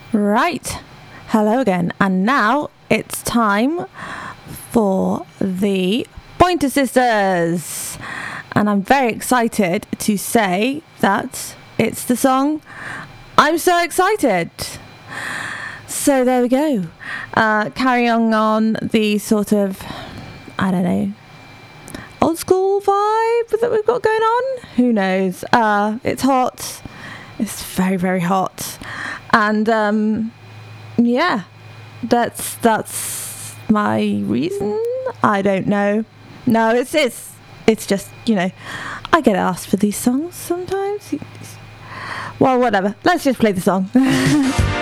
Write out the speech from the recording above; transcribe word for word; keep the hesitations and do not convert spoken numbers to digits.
Right, hello again, and now it's time for the Pointer Sisters, and I'm very excited to say that it's the song I'm So Excited. So there we go, uh, carrying on the sort of, I don't know, old school vibe that we've got going on. Who knows? Uh, it's hot. It's very, very hot. And um, yeah, that's that's my reason. I don't know. No, it's it's it's just, you know, I get asked for these songs sometimes. Well, whatever. Let's just play the song.